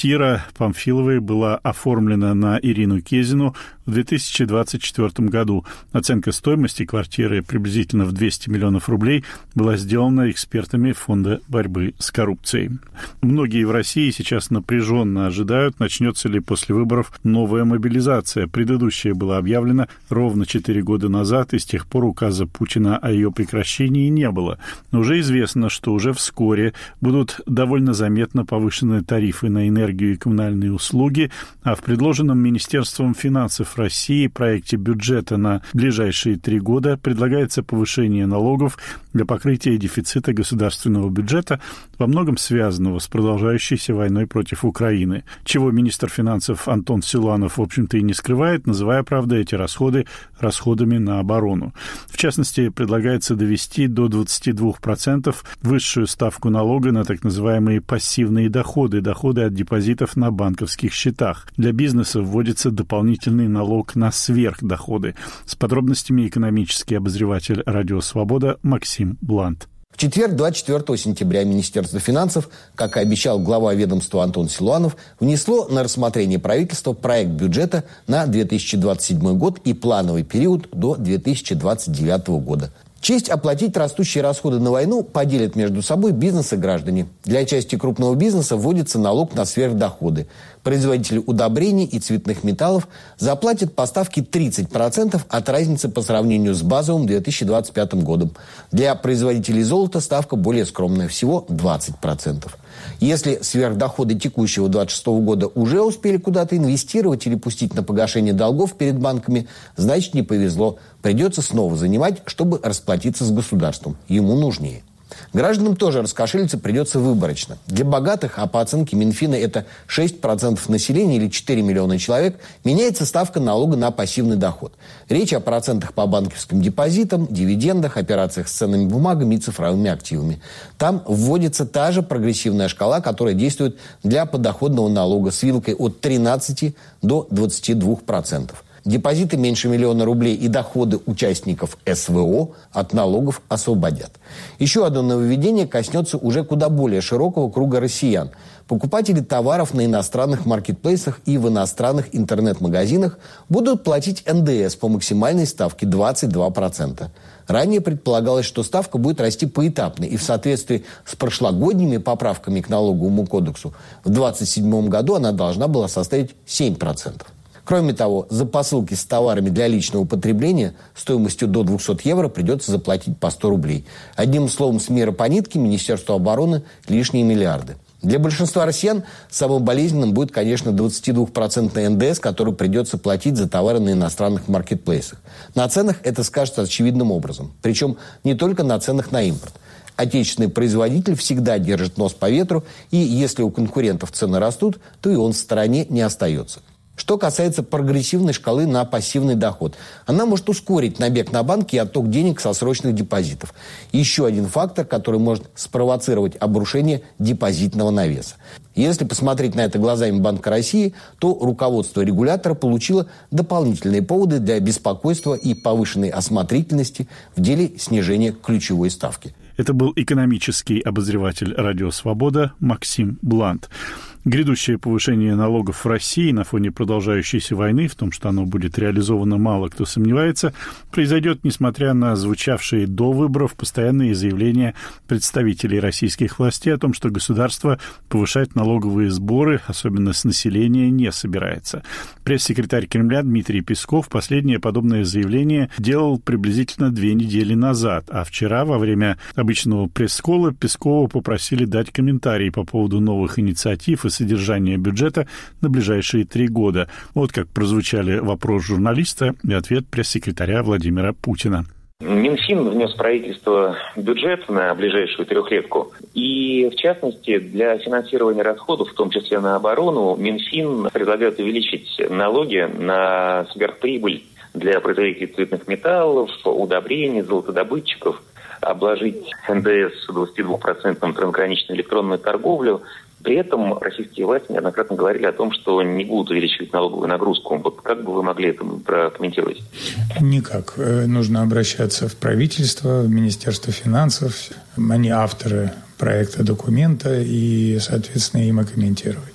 Квартира Памфиловой была оформлена на Ирину Кезину в 2024 году. Оценка стоимости квартиры приблизительно в 200 миллионов рублей была сделана экспертами Фонда борьбы с коррупцией. Многие в России сейчас напряженно ожидают, начнется ли после выборов новая мобилизация. Предыдущая была объявлена ровно 4 года назад, и с тех пор указа Путина о ее прекращении не было. Но уже известно, что уже вскоре будут довольно заметно повышены тарифы на энергию и коммунальные услуги, а в предложенном Министерством финансов России проекте бюджета на ближайшие 3 года предлагается повышение налогов для покрытия дефицита государственного бюджета, во многом связанного с продолжающейся войной против Украины, чего министр финансов Антон Силуанов, в общем-то, и не скрывает, называя, правда, эти расходы расходами на оборону. В частности, предлагается довести до 22% высшую ставку налога на так называемые пассивные доходы, доходы от депозитов на банковских счетах. Для бизнеса вводится дополнительный налог на сверхдоходы. С подробностями экономический обозреватель «Радио Свобода» Максим Блант. В четверг, 24 сентября, Министерство финансов, как и обещал глава ведомства Антон Силуанов, внесло на рассмотрение правительства проект бюджета на 2027 год и плановый период до 2029 года. Честь оплатить растущие расходы на войну поделят между собой бизнес и граждане. Для части крупного бизнеса вводится налог на сверхдоходы. Производители удобрений и цветных металлов заплатят по ставке 30% от разницы по сравнению с базовым 2025 годом. Для производителей золота ставка более скромная, всего 20%. Если сверхдоходы текущего 2026 года уже успели куда-то инвестировать или пустить на погашение долгов перед банками, значит, не повезло. Придется снова занимать, чтобы расплатиться с государством. Ему нужнее. Гражданам тоже раскошелиться придется выборочно. Для богатых, а по оценке Минфина это 6% населения или 4 миллиона человек, меняется ставка налога на пассивный доход. Речь о процентах по банковским депозитам, дивидендах, операциях с ценными бумагами и цифровыми активами. Там вводится та же прогрессивная шкала, которая действует для подоходного налога с вилкой от 13 до 22%. Депозиты меньше миллиона рублей и доходы участников СВО от налогов освободят. Еще одно нововведение коснется уже куда более широкого круга россиян. Покупатели товаров на иностранных маркетплейсах и в иностранных интернет-магазинах будут платить НДС по максимальной ставке 22%. Ранее предполагалось, что ставка будет расти поэтапно, и в соответствии с прошлогодними поправками к налоговому кодексу в 2027 году она должна была составить 7%. Кроме того, за посылки с товарами для личного потребления стоимостью до 200 евро придется заплатить по 100 рублей. Одним словом, с мира по нитке Министерству обороны лишние миллиарды. Для большинства россиян самым болезненным будет, конечно, 22% НДС, который придется платить за товары на иностранных маркетплейсах. На ценах это скажется очевидным образом. Причем не только на ценах на импорт. Отечественный производитель всегда держит нос по ветру, и если у конкурентов цены растут, то и он в стороне не остается. Что касается прогрессивной шкалы на пассивный доход, она может ускорить набег на банки и отток денег со срочных депозитов. Еще один фактор, который может спровоцировать обрушение депозитного навеса. Если посмотреть на это глазами Банка России, то руководство регулятора получило дополнительные поводы для беспокойства и повышенной осмотрительности в деле снижения ключевой ставки. Это был экономический обозреватель «Радио Свобода» Максим Блант. Грядущее повышение налогов в России на фоне продолжающейся войны, в том, что оно будет реализовано, мало кто сомневается, произойдет, несмотря на звучавшие до выборов постоянные заявления представителей российских властей о том, что государство повышать налоговые сборы, особенно с населения, не собирается. Пресс-секретарь Кремля Дмитрий Песков последнее подобное заявление делал приблизительно 2 недели назад, а вчера во время обычного пресс-колла Пескова попросили дать комментарий по поводу новых инициатив и содержания бюджета на ближайшие 3 года. Вот как прозвучали вопрос журналиста и ответ пресс-секретаря Владимира Путина. Минфин внес в правительство бюджет на ближайшую 3-летку. И, в частности, для финансирования расходов, в том числе на оборону, Минфин предлагает увеличить налоги на сверхприбыль для производителей цветных металлов, удобрений, золотодобытчиков, обложить НДС 22% трансграничную электронную торговлю. При этом российские власти неоднократно говорили о том, что не будут увеличивать налоговую нагрузку. Вот как бы вы могли это прокомментировать? Никак. Нужно обращаться в правительство, в Министерство финансов. Они авторы проекта документа и, соответственно, им и комментировать.